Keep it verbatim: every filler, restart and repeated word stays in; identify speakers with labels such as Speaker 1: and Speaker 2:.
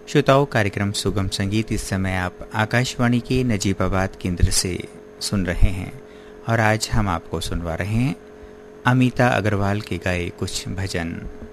Speaker 1: श्रोताओं, कार्यक्रम सुगम संगीत इस समय आप आकाशवाणी के नजीबाबाद केंद्र से सुन रहे हैं और आज हम आपको सुनवा रहे हैं अमिता अग्रवाल के गाए कुछ भजन।